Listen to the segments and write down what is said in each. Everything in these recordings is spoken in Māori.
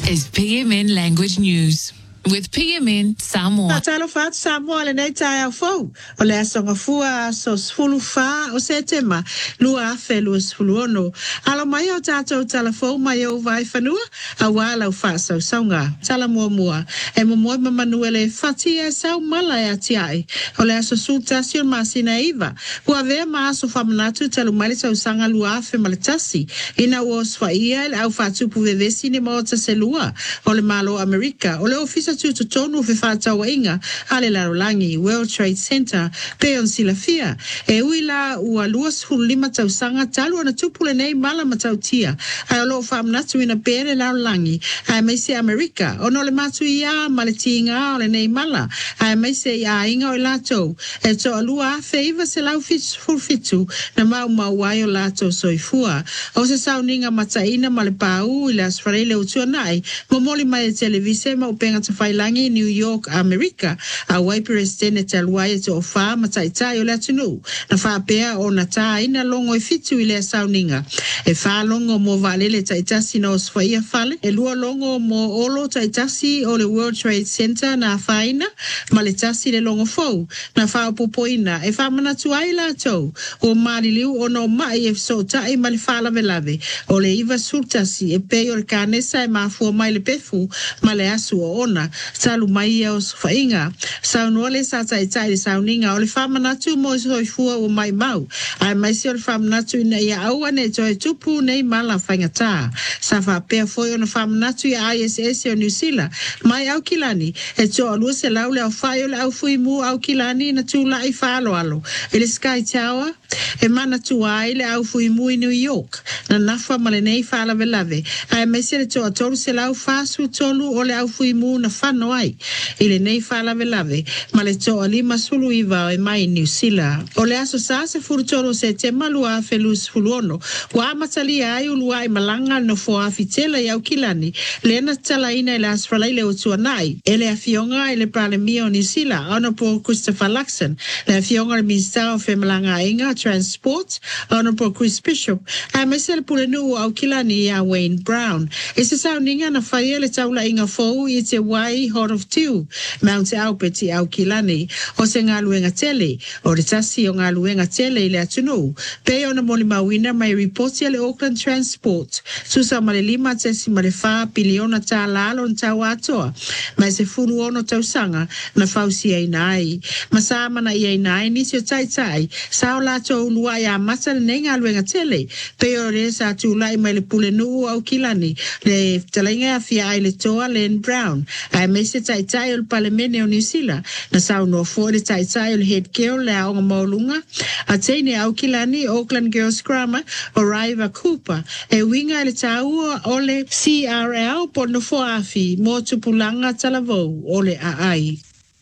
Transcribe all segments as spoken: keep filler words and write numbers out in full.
is P M N Language News with P M N Samoa. Talo fat Samoa le nei tai au fau. O le asonga fua so sfulu fa o se tema. Lua afe lua sfulu ono. Alo mai o tatou talafou mai o vai fanua. A wala o fa sau saunga. Tala mua mua. E mo moi mamanuele fati e sau mala e atiai. O le aso sultasi o masina iwa. Kua vea maaso famanatu talu mali sau sanga lua afe maletasi. Ina o sfaia le au fatupu vevesi ni maota se lua. O le malo Amerika. O le ofisa tu to tonu fe fata wa inga ale la rolangi World Trade Center pe on silafia e uila ua luas hulima tau sanga talu ana tupule nei mala matau tia ai lo fam natu ina pere la rolangi ai mai se America ono le matu ia maletinga ole nei mala ai mai se ia inga o lato e to alua feiva se lau fit full fitu na mau mau wai o lato soifua o se sauninga mataina male pau ila asfarele utuanai momoli mai televise ma upenga Failangi New York America a wai presidente talwai to fa mataitai o le tunu na fa pea o na ta ina longo e fitu ile sauninga e fa longo mo valele taitasi no sfaia fale e lua longo mo olo taitasi o le World Trade Center na faina maletasi le longo fou na fa popoina e fa manatu ai la to o maliliu o no mai e so tai mali fala velave o le iva sultasi e pe o kanesa e mafu mai le pefu male asu o ona salu mai o fainga saunole sa tai tai sauninga o le famanatu mo soifua o mai mau ai mai se o le famanatu ina ia aua ne toi tupu nei mala faingata sa fa pe foi o na famanatu ia I S S o New Zealand mai au kilani e to alu se lau le au fai o le au fui mu au kilani na tu lai falo alo ele Sky Tower e mana tu ai le au fui mu i New York na nafa male nei fala velave ai mai se le to atolu se lau fasu tolu o le au fui mu na fano ai ile nei fala velave male to alima sulu iva e mai New Zealand o le aso sa se furtoro se te malua felus fuluono wa matali ai ulua i malanga no fo afitela i au kilani le na tala ina ile asfala ile utuanai ele afionga ile pale mio New Zealand ono po Christopher Luxon le afionga le minister of malanga inga transport ono po Chris Bishop a mesel pule nu au kilani ya Wayne Brown ese sauninga na faiele taula inga fo i te wai hot of two Mount Albert i au kilani o se ngaluenga tele o le tasi o ngaluenga tele ile atunu pe ona moli mawina mai report le Auckland Transport susa male lima tesi male fa piliona ta lalo nta watoa mai se furu ono tausanga na fausi ai nai masama na ai nai ni se tai tai sao la to lua ya masa le ngaluenga tele pe o le sa tu lai mai le pule nu au kilani le talenga fia ai le toa Len Brown ai mai se tai tai o palemene o New Zealand na sao no fo le tai tai o head girl le au maulunga a tene au kilani Auckland Girls Grammar o Raiva Cooper e winga le tau o le C R L po no fo afi mo tupulanga talavou o le a ai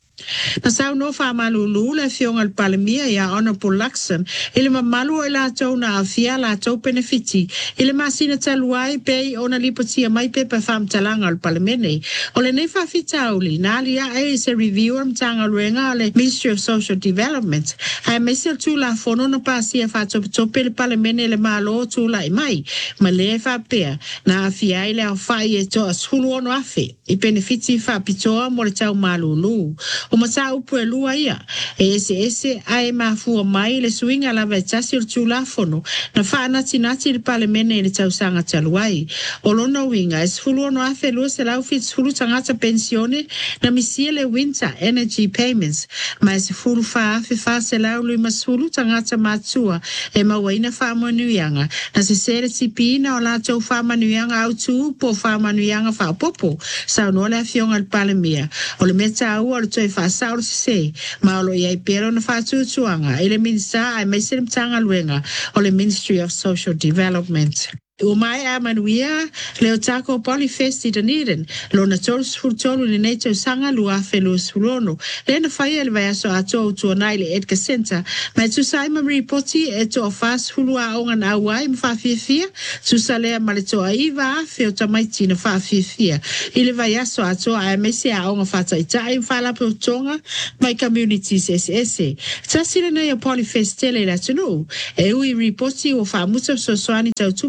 na sao no fa malulu le fionga al palemia ya Honorable Luxon ile mamalu ila tau na afia la tau benefiti ile masina taluai pe ona lipotia mai pe pa fam talanga al palemene o le nei fa fitauli na lia e se review am tanga luenga le Ministry of Social Development ai mesel tu la fono no pasia fa top top le palemene le malo tu la mai ma le fa pe na afia ile au fa e to asulu ono afe i benefiti fa pitoa mo le tau malulu o masa upu e lua ia e ese ese ai mafua mai le suinga la vetasi o tula fono na whaana tinati le palemene le tausanga taluai o lona winga e sfulu ono afe lua se lau fit sfulu tangata pensione na misia le winter energy payments ma e sfulu fa afe fa se lau lui masfulu tangata matua e mawaina fa manuianga na se sere tipina o la tau fa manuianga au tu po fa manuianga fa popo sa no le afionga le palemia o le meta au o le toi fa saur se malo ia pero na fa tuanga ele minsa ai mai sem tanga luenga o le Ministry of Social Development o mai amanuia leo tako polifesti Dunedin lo na tols furtolo ni neto sanga lua felos fulono le na fai ele vai aso ato to naile Edgar Center mai tu sai ma reporti e to fast fulua onga na wai mfa fifia tu sale malito aiva fe o tamaiti na fa fifia ile vai aso ato a mesi a onga fata ita ai fala po tonga mai communities S S tasile na ya polifesti le la tunu e ui reporti o fa musa so soani tau tupe mele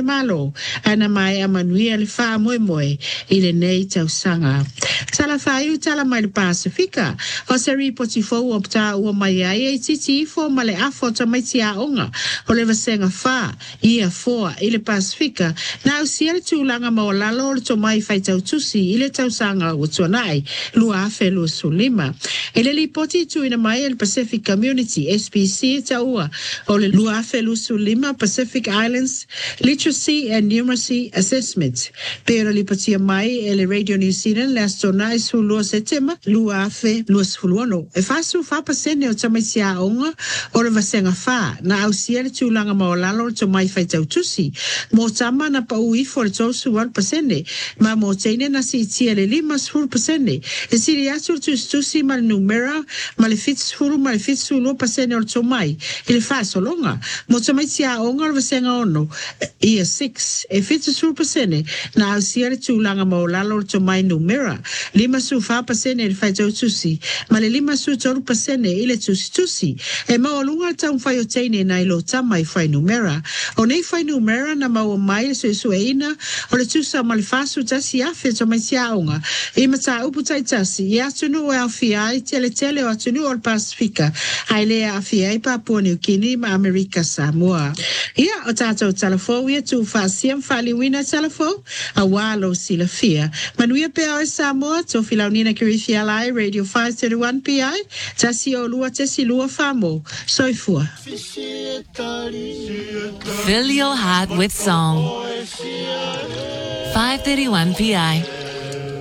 malo ana mai amanuia le wha moe moe i le nei tau sanga. Tala whaiu tala mai le Pasifika, o se ripoti fau o pta ua mai ai e titi ifo ma le afo ta mai tia onga o le vasenga wha i a foa i le Pasifika na usia le tūlanga ma o lalo o le to mai whai tau tusi i le tau sanga o tuanai lua afe lua sulima. E le lipoti tu ina mai e le Pacific Community S P C taua o le lua afe lua sulima Pacific Islands Literacy and Numeracy Assessment. Pero lipotia mai e le Radio New Zealand le astonai su lua setema lua afe lua sfuluano. E fasu fa pasene o tamaisia onga o le vasenga fa na ausia le tūlanga maolalo o tomai fai tau tusi. Mo tama na pa ui fo le tausu wan pasene ma mo teine na si tia le lima sfuru pasene. E siri atu tus tusi ma le numera ma le fit sfuru ma le fit sulu pasene o le tomai. I le fa solonga. Mo tamaisia onga o le vasenga ono ia six e fit sfuru pasene na ausia le tūlanga maolalo o tomai numera. Lima su fa pasene le fai tau tusi ma le lima su tolu pasene i le tusi tusi. E ma o lunga tau fai o teine na ilo tama i fai numera. O nei fai numera na ma o mai su su eina o le tusa ma le fasu tasi afe to mai sia onga. I mata upu tai tasi i atunu o alfiai tele tele o atunu o Pasifika. Ai le alfiai Papua New Guinea ma Amerika Samoa. Ia o tata o talafo ia tu fa siam fali wina talafo a walo sila fia. Manuia pe o Samoa to filaunina kirifia lai Radio five thirty-one P I tasi o lua tesi lua famo. Soifua. Fill your heart with song. five thirty-one P I